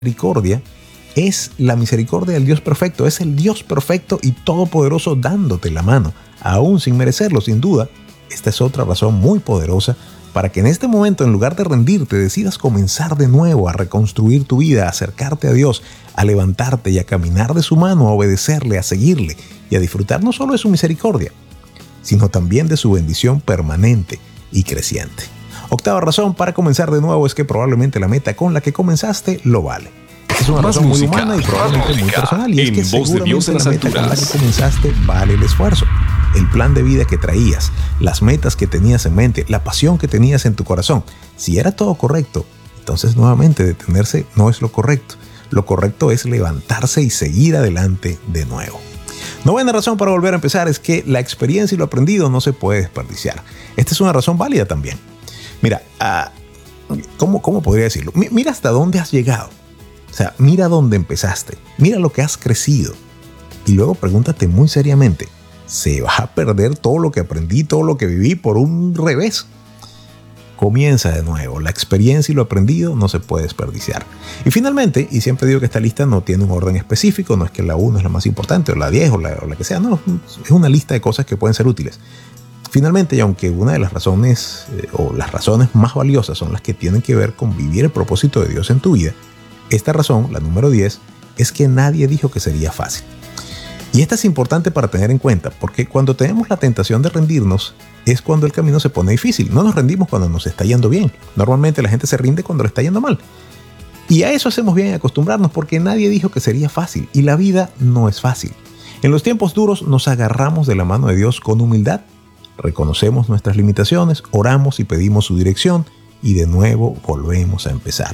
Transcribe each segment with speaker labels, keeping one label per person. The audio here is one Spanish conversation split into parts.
Speaker 1: misericordia es la misericordia del Dios perfecto, es el Dios perfecto y todopoderoso dándote la mano, aún sin merecerlo, sin duda. Esta es otra razón muy poderosa para que en este momento, en lugar de rendirte, decidas comenzar de nuevo a reconstruir tu vida, a acercarte a Dios, a levantarte y a caminar de su mano, a obedecerle, a seguirle y a disfrutar no solo de su misericordia, sino también de su bendición permanente y creciente. Octava razón para comenzar de nuevo es que probablemente la meta con la que comenzaste lo vale. Es una razón muy humana y probablemente muy personal, y es que seguramente la meta con la que comenzaste vale el esfuerzo. El plan de vida que traías, las metas que tenías en mente, la pasión que tenías en tu corazón. Si era todo correcto, entonces nuevamente detenerse no es lo correcto. Lo correcto es levantarse y seguir adelante de nuevo. Novena razón para volver a empezar es que la experiencia y lo aprendido no se puede desperdiciar. Esta es una razón válida también. Mira, ¿cómo podría decirlo? Mira hasta dónde has llegado. O sea, mira dónde empezaste. Mira lo que has crecido. Y luego pregúntate muy seriamente, ¿se va a perder todo lo que aprendí, todo lo que viví por un revés? Comienza de nuevo. La experiencia y lo aprendido no se puede desperdiciar. Y finalmente, y siempre digo que esta lista no tiene un orden específico, no es que la 1 es la más importante, o la 10, o la que sea, no, es una lista de cosas que pueden ser útiles. Finalmente, y aunque una de las razones, o las razones más valiosas son las que tienen que ver con vivir el propósito de Dios en tu vida, esta razón, la número 10, es que nadie dijo que sería fácil. Y esta es importante para tener en cuenta, porque cuando tenemos la tentación de rendirnos, es cuando el camino se pone difícil. No nos rendimos cuando nos está yendo bien. Normalmente la gente se rinde cuando le está yendo mal. Y a eso hacemos bien en acostumbrarnos, porque nadie dijo que sería fácil, y la vida no es fácil. En los tiempos duros nos agarramos de la mano de Dios con humildad, reconocemos nuestras limitaciones, oramos y pedimos su dirección, y de nuevo volvemos a empezar.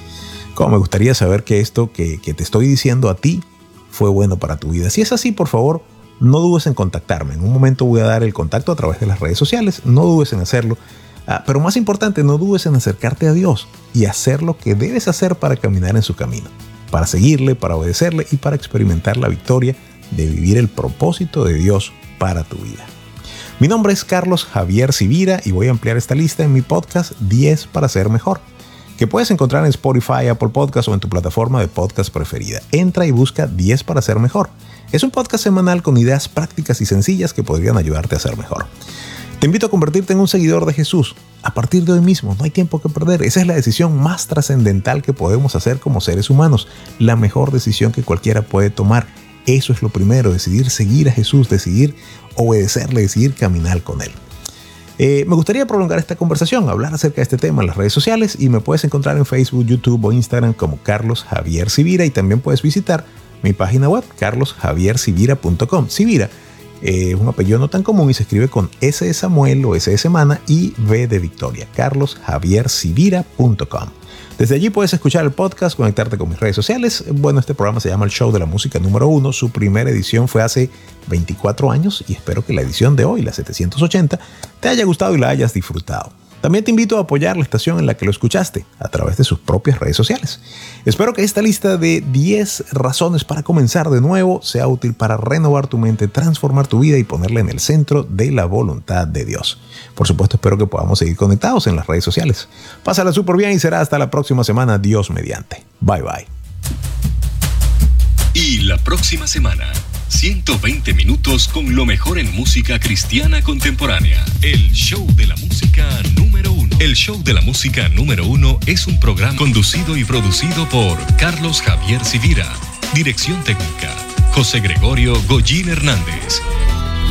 Speaker 1: Como me gustaría saber que esto que te estoy diciendo a ti fue bueno para tu vida. Si es así, por favor, no dudes en contactarme. En un momento voy a dar el contacto a través de las redes sociales. No dudes en hacerlo. Pero más importante, no dudes en acercarte a Dios y hacer lo que debes hacer para caminar en su camino, para seguirle, para obedecerle y para experimentar la victoria de vivir el propósito de Dios para tu vida. Mi nombre es Carlos Javier Sivira y voy a ampliar esta lista en mi podcast 10 para ser mejor, que puedes encontrar en Spotify, Apple Podcasts o en tu plataforma de podcast preferida. Entra y busca 10 para ser mejor. Es un podcast semanal con ideas prácticas y sencillas que podrían ayudarte a ser mejor. Te invito a convertirte en un seguidor de Jesús. A partir de hoy mismo, no hay tiempo que perder. Esa es la decisión más trascendental que podemos hacer como seres humanos. La mejor decisión que cualquiera puede tomar. Eso es lo primero, decidir seguir a Jesús, decidir obedecerle, decidir caminar con Él. Me gustaría prolongar esta conversación, hablar acerca de este tema en las redes sociales, y me puedes encontrar en Facebook, YouTube o Instagram como Carlos Javier Sivira, y también puedes visitar mi página web carlosjaviersivira.com. Sivira es un apellido no tan común y se escribe con S de Samuel o S de Semana y V de Victoria, carlosjaviersivira.com. Desde allí puedes escuchar el podcast, conectarte con mis redes sociales. Bueno, este programa se llama El Show de la Música número 1. Su primera edición fue hace 24 años y espero que la edición de hoy, la 780, te haya gustado y la hayas disfrutado. También te invito a apoyar la estación en la que lo escuchaste a través de sus propias redes sociales. Espero que esta lista de 10 razones para comenzar de nuevo sea útil para renovar tu mente, transformar tu vida y ponerla en el centro de la voluntad de Dios. Por supuesto, espero que podamos seguir conectados en las redes sociales. Pásala súper bien y será hasta la próxima semana, Dios mediante. Bye bye.
Speaker 2: Y la próxima semana, 120 minutos con lo mejor en música cristiana contemporánea. El Show de la Música número 1. El Show de la Música número 1 es un programa conducido y producido por Carlos Javier Sivira. Dirección técnica, José Gregorio Goyín Hernández.